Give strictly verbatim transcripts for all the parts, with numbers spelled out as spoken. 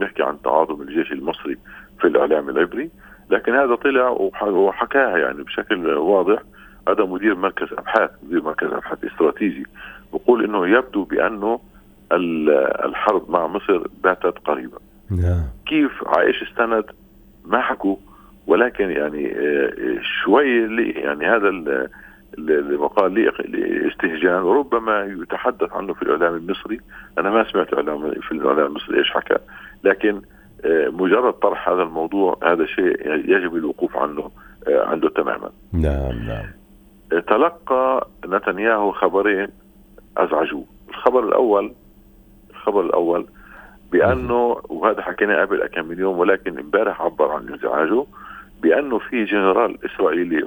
عم يحكي عن تعاظم الجيش المصري في الإعلام العبري، لكن هذا طلع وحكاها يعني بشكل واضح. هذا مدير مركز أبحاث مدير مركز أبحاث استراتيجي بيقول إنه يبدو بأنه الحرب مع مصر باتت قريبة. كيف عائش استند ما حكوا، ولكن يعني شوي يعني هذا المقال لي استهجان، وربما يتحدث عنه في الإعلام المصري. أنا ما سمعت إعلام في الإعلام المصري إيش حكى، لكن مجرد طرح هذا الموضوع هذا شيء يجب الوقوف عنه عنده تماما. نعم نعم. تلقى نتنياهو خبرين أزعجوه. الخبر الأول الخبر الأول بأنه، وهذا حكينا قبل كم من يوم ولكن امبارح عبر عن انزعاجه، بأنه في جنرال إسرائيلي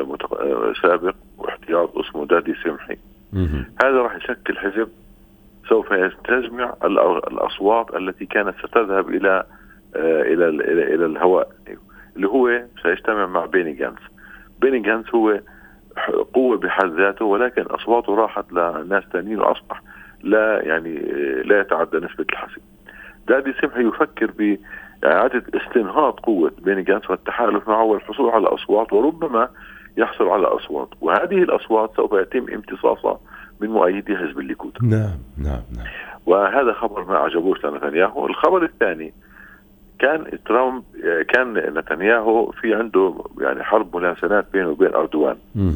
سابق واحتياط اسمه دادي سمحي، هذا راح يشكل حزب سوف يستجمع الأصوات التي كانت ستذهب إلى إلى إلى, إلى الهواء، اللي هو سيجتمع مع بيني جانس. بيني جانس هو قوة بحد ذاته، ولكن أصواته راحت لناس تانيين وأصبح لا يعني لا يتعدى نسبة الحسم. دادي سمحي يفكر بإعادة استنهاض قوة بيني جانس والتحالف معه والحصول على أصوات، وربما يحصل على أصوات، وهذه الأصوات سوف يتم امتصاصها من مؤيدي حزب الليكود. نعم نعم نعم. وهذا خبر ما عجبوش لنتنياهو. الخبر الثاني كان ترامب كان نتنياهو في عنده يعني حرب ملاسنات بينه وبين أردوغان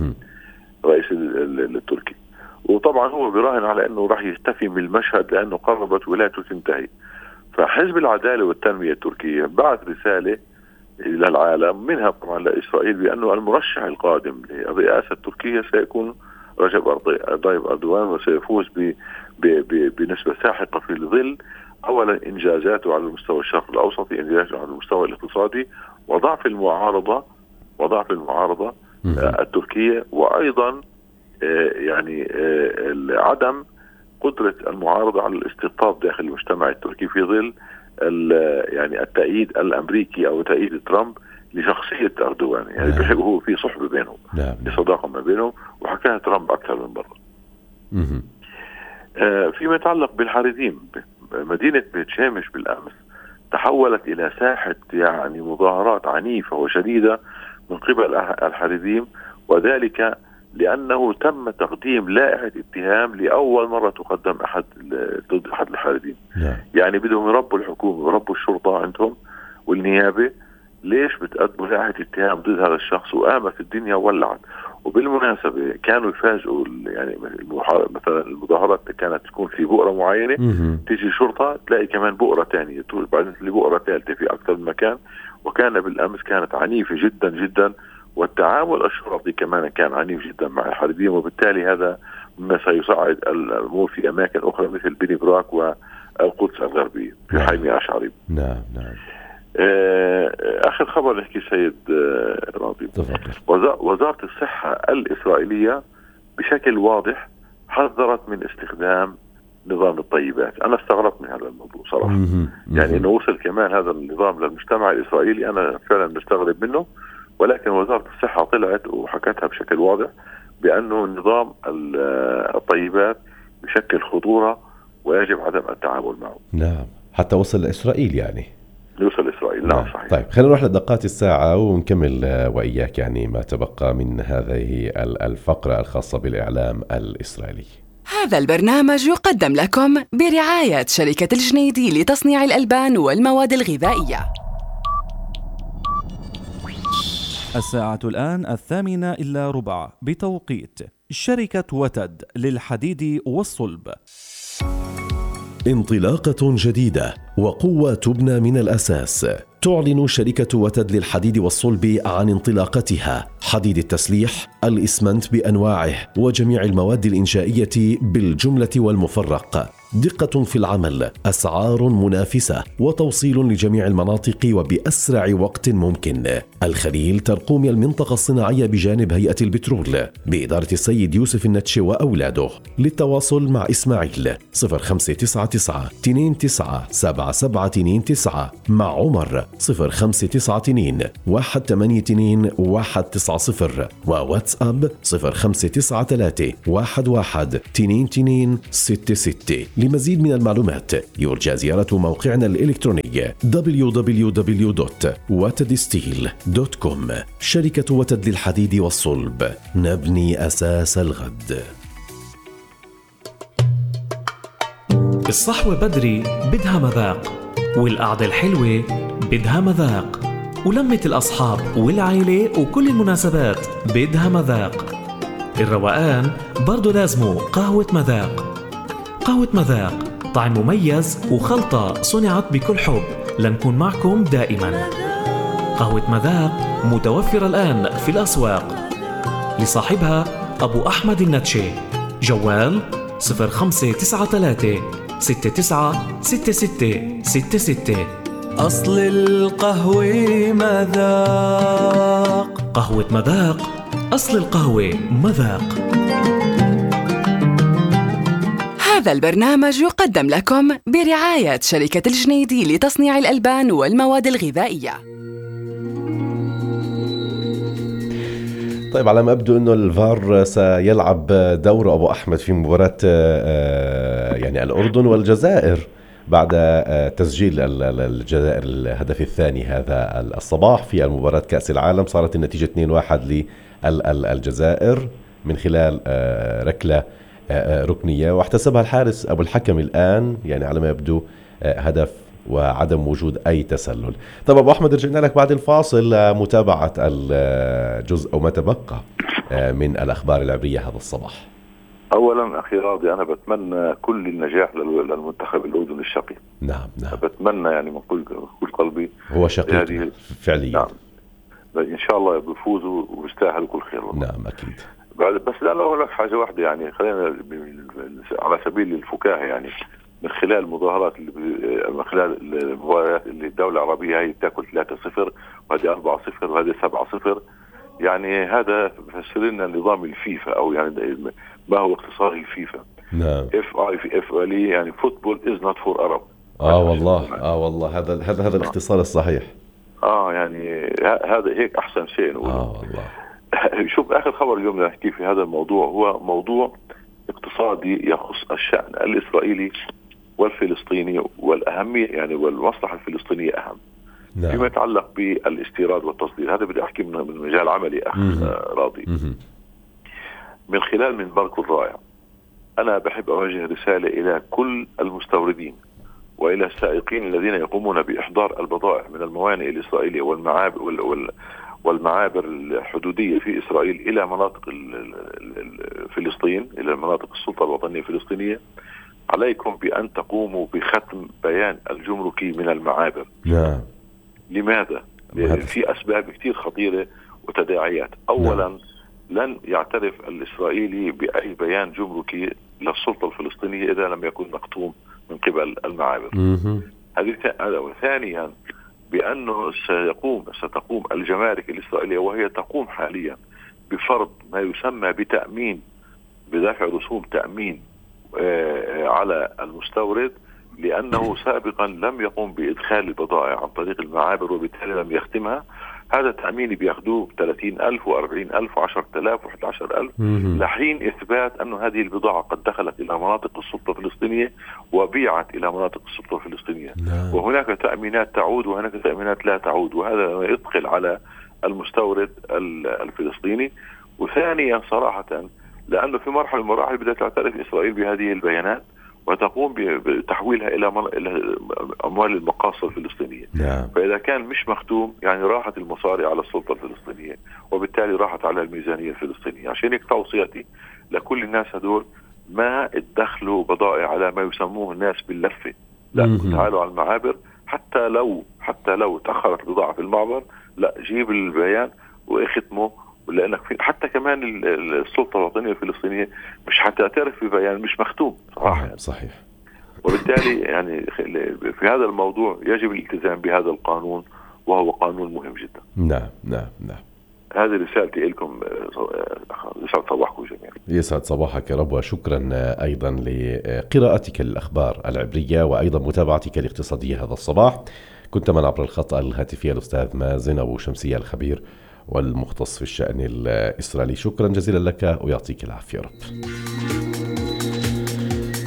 رئيس التركي، وطبعا هو براهن على أنه راح يختفي من المشهد لأنه قربت ولايته تنتهي. فحزب العدالة والتنمية التركية بعث رسالة إلى العالم منها طبعا لإسرائيل بأنه المرشح القادم للرئاسة التركية سيكون رجب طيب أردوغان، وسيفوز ب بنسبة ساحقة في ظل أولا إنجازاته على المستوى الشرق الأوسط، إنجازاته على المستوى الاقتصادي، وضعف المعارضة وضعف المعارضة التركية، وأيضا يعني عدم قدرة المعارضة على الاستقطاب داخل المجتمع التركي في ظل يعني التأييد الأمريكي أو تأييد ترامب لشخصية أردوغان. يعني بحب هو في صحبة بينهم، في صداقة ما بينهم، وحكاها ترامب أكثر من مرة. آه فيما يتعلق بالحريديم، مدينة بيت شامش بالأمس تحولت إلى ساحة يعني مظاهرات عنيفة وشديدة من قبل الحريديم، وذلك لأنه تم تقديم لائحة اتهام لأول مرة تقدم أحد ضد أحد الحريديم. يعني بدهم يربوا الحكومة ويربوا الشرطة عندهم والنيابة، ليش بتقدموا لائحة اتهام ضد هذا الشخص؟ وقامت الدنيا ولعت. وبالمناسبة كانوا يفاجئوا يعني مثلا المظاهرات كانت تكون في بؤرة معينة، تيجي الشرطة تلاقي كمان بؤرة تانية، بعدين تلاقي بؤرة ثالثة في أكثر من مكان. وكان بالأمس كانت عنيفة جدا جدا، والتعامل الشرطي كمان كان عنيف جدا مع الحريديم، وبالتالي هذا مما سيصعد الأمور في أماكن أخرى مثل بني براك والقدس الغربية في حي أشعري. نعم نعم. آخر خبر نحكي سيد راضي، وزارة الصحة الإسرائيلية بشكل واضح حذرت من استخدام نظام الطيبات. أنا استغربت من هذا الموضوع صراحة، يعني إنه وصل كمان هذا النظام للمجتمع الإسرائيلي، أنا فعلا مستغرب منه. ولكن وزارة الصحة طلعت وحكتها بشكل واضح بأنه نظام الطيبات بشكل خطورة ويجب عدم التعامل معه. نعم، حتى وصل لإسرائيل يعني يوصل إسرائيل. نعم صحيح. طيب خلينا نروح لدقات الساعة ونكمل وإياك يعني ما تبقى من هذه الفقرة الخاصة بالإعلام الإسرائيلي. هذا البرنامج يقدم لكم برعاية شركة الجنيدي لتصنيع الألبان والمواد الغذائية. الساعة الآن الثامنة إلا ربع بتوقيت شركة وتد للحديد والصلب. انطلاقة جديدة وقوة تبنى من الأساس. تعلن شركة وتد للحديد والصلب عن انطلاقتها حديد التسليح، الإسمنت بأنواعه وجميع المواد الإنشائية بالجملة والمفرق. دقة في العمل، أسعار منافسة، وتوصيل لجميع المناطق وبأسرع وقت ممكن. الخليل ترقوم المنطقة الصناعية بجانب هيئة البترول بإدارة السيد يوسف النتشي وأولاده. للتواصل مع إسماعيل صفر خمسة تسعة تسعة اثنين تسعة سبعة سبعة اثنين تسعة، مع عمر صفر خمسة تسعة اثنين واحد ثمانية اثنين واحد تسعة صفر، وواتساب صفر خمسة تسعة ثلاثة واحد واحد اثنين اثنين ستة ستة. لمزيد من المعلومات يرجى زيارة موقعنا الإلكتروني دبليو دبليو دبليو دوت وتد ستيل دوت كوم. شركة وتد للحديد والصلب، نبني أساس الغد. الصحوة بدري بدها مذاق، والقعدة الحلوة بدها مذاق، ولمة الأصحاب والعائلة وكل المناسبات بدها مذاق. الروقان برضو لازمه قهوة مذاق. قهوة مذاق طعم مميز وخلطة صنعت بكل حب لنكون معكم دائما. قهوة مذاق متوفرة الآن في الأسواق. لصاحبها أبو أحمد النتشي. جوال صفر خمسة تسعة ثلاثة ستة تسعة ستة ستة ستة ستة. أصل القهوة مذاق. قهوة مذاق، أصل القهوة مذاق. هذا البرنامج يقدم لكم برعاية شركة الجنيدي لتصنيع الألبان والمواد الغذائية. طيب، على ما أبدو أنه الفار سيلعب دور أبو أحمد في مباراة يعني الأردن والجزائر بعد تسجيل الجزائر الهدف الثاني هذا الصباح في المباراة كأس العالم. صارت النتيجة اثنين واحد للجزائر من خلال ركلة ركنية، واحتسبها الحارس أبو الحكم الآن، يعني على ما يبدو هدف وعدم وجود أي تسلل. طب أبو أحمد، رجعنا لك بعد الفاصل لمتابعة الجزء أو ما تبقى من الأخبار العبرية هذا الصباح. أولا أخي راضي، أنا بتمنى كل النجاح للمنتخب الأردني الشقيق. نعم نعم، بتمنى يعني من كل كل قلبي. هو شقيق فعليا. نعم، إن شاء الله بيفوزوا وبيستاهلوا كل خير والله. نعم أكيد. بس لا أقول لك حاجة واحدة، يعني خلينا على سبيل الفكاهة، يعني من خلال مظاهرات اللي من خلال المباريات اللي الدولة العربية هي بتاكل ثلاثة صفر وهذه أربعة صفر وهذه سبعة صفر، يعني هذا بفسر لنا نظام الفيفا، أو يعني ما هو اختصار الفيفا. نعم. اف اي في اف الي، يعني فوتبول از نوت فور ارب. اه والله اه والله هذا هذا هذا الاختصار الصحيح. اه يعني هذا هيك احسن شيء نقول. اه والله. شوف، اخر خبر اليوم نحكي في هذا الموضوع هو موضوع اقتصادي يخص الشأن الإسرائيلي والفلسطيني، والأهمية يعني والمصلحة الفلسطينية أهم. نعم. فيما يتعلق بالاستيراد والتصدير، هذا بدي أحكي من مجال عملي أخ راضي. مم. من خلال منبركم الرائع، أنا بحب أوجه رسالة إلى كل المستوردين وإلى السائقين الذين يقومون بإحضار البضائع من الموانئ الإسرائيلية والمعابر وال والمعابر الحدودية في إسرائيل إلى مناطق فلسطين، إلى مناطق السلطة الوطنية الفلسطينية، عليكم بأن تقوموا بختم بيان الجمركي من المعابر. نعم. لماذا؟ في أسباب كتير خطيرة وتداعيات. أولا، نعم. لن يعترف الإسرائيلي بأي بيان جمركي للسلطة الفلسطينية إذا لم يكن مختوم من قبل المعابر. هذه. ثانيا، بأنه سيقوم ستقوم الجمارك الإسرائيلية، وهي تقوم حاليا بفرض ما يسمى بتأمين، بدافع رسوم تأمين على المستورد، لأنه سابقا لم يقوم بإدخال البضائع عن طريق المعابر وبالتالي لم يختمها. هذا التأمين بياخدوه ثلاثين ألف وأربعين ألف وعشرة آلاف وأحد عشر ألف لحين إثبات أن هذه البضاعة قد دخلت إلى مناطق السلطة الفلسطينية وبيعت إلى مناطق السلطة الفلسطينية. نعم. وهناك تأمينات تعود وهناك تأمينات لا تعود، وهذا يثقل على المستورد الفلسطيني. وثانيا صراحة، لأنه في مرحلة من المراحل بدأت تعترف إسرائيل بهذه البيانات وتقوم بتحويلها إلى أموال المقاصة الفلسطينية. نعم. فإذا كان مش مختوم، يعني راحت المصاري على السلطة الفلسطينية وبالتالي راحت على الميزانية الفلسطينية. عشان هيك توصيتي لكل الناس هدول، ما ادخلوا بضائع على ما يسموه الناس باللفة، لا، تعالوا على المعابر. حتى لو حتى لو تأخرت البضاعة في المعبر، لا، جيب البيان واختمه، لأنك حتى كمان السلطة الوطنية الفلسطينية مش هتعترف ببيان مش مختوم صراحة. يعني. صحيح. وبالتالي يعني في هذا الموضوع يجب الالتزام بهذا القانون، وهو قانون مهم جدا. نعم نعم نعم. هذه رسالتي لكم. يسعد صباحكم جميعا. يسعد صباحك يا رب، وشكرا أيضا لقراءتك الأخبار العبرية وأيضا متابعتك الاقتصادية هذا الصباح. كنت من عبر الخط الهاتفي الأستاذ مازن أبو شمسية الخبير والمختص في الشأن الإسرائيلي. شكرا جزيلا لك ويعطيك العافية رب.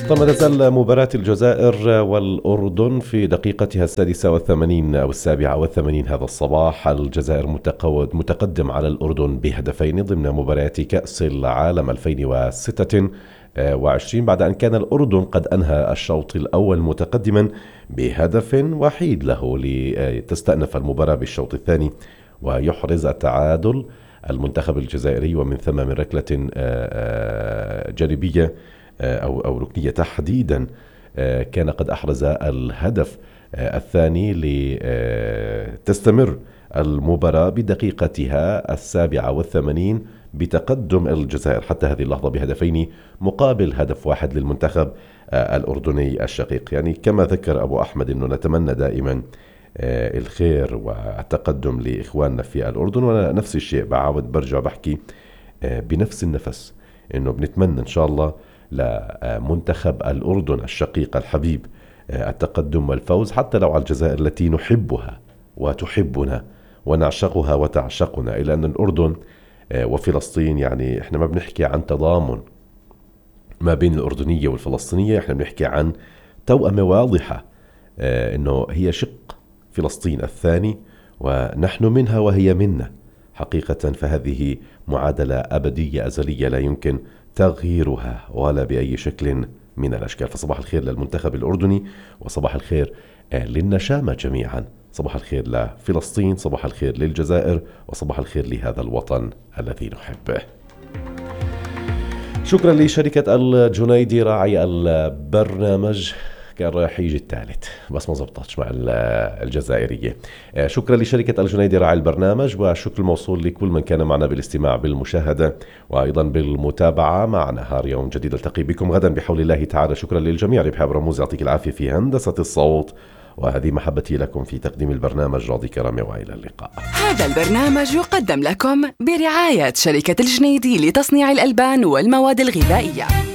طبعا ما تزال مباراة الجزائر والأردن في دقيقتها السادسة والثمانين أو السابعة والثمانين هذا الصباح. الجزائر متقدم على الأردن بهدفين ضمن مباريات كأس العالم ألفين وستة وعشرين، بعد أن كان الأردن قد أنهى الشوط الأول متقدما بهدف وحيد له لتستأنف المباراة بالشوط الثاني ويحرز التعادل المنتخب الجزائري، ومن ثم من ركلة جانبية أو أو ركنية تحديدا كان قد أحرز الهدف الثاني لتستمر المباراة بدقيقتها السابعة والثمانين بتقدم الجزائر حتى هذه اللحظة بهدفين مقابل هدف واحد للمنتخب الأردني الشقيق. يعني كما ذكر أبو أحمد أنه نتمنى دائما الخير والتقدم لإخواننا في الأردن، ونفس الشيء بعاود برجع بحكي بنفس النفس أنه بنتمنى إن شاء الله لمنتخب الأردن الشقيق الحبيب التقدم والفوز، حتى لو على الجزائر التي نحبها وتحبنا ونعشقها وتعشقنا، إلا أن الأردن وفلسطين يعني إحنا ما بنحكي عن تضامن ما بين الأردنية والفلسطينية، إحنا بنحكي عن توأمة واضحة، إنه هي شق فلسطين الثاني ونحن منها وهي منا حقيقة. فهذه معادلة أبدية أزلية لا يمكن تغييرها ولا بأي شكل من الأشكال. فصباح الخير للمنتخب الأردني، وصباح الخير للنشامة جميعا، صباح الخير لفلسطين، صباح الخير للجزائر، وصباح الخير لهذا الوطن الذي نحبه. شكرا لشركة الجنيدي راعي البرنامج، كان رايح يجي الثالث بس ما زبطتش مع الجزائرية. شكرا لشركة الجنيدي راعي البرنامج، والشكر الموصول لكل من كان معنا بالاستماع بالمشاهدة وأيضا بالمتابعة مع نهار يوم جديد. التقي بكم غدا بحول الله تعالى. شكرا للجميع. ربحي رموز يعطيك العافية في هندسة الصوت، وهذه محبتي لكم في تقديم البرنامج. راضي كرامي، وإلى اللقاء. هذا البرنامج يقدم لكم برعاية شركة الجنيدي لتصنيع الألبان والمواد الغذائية.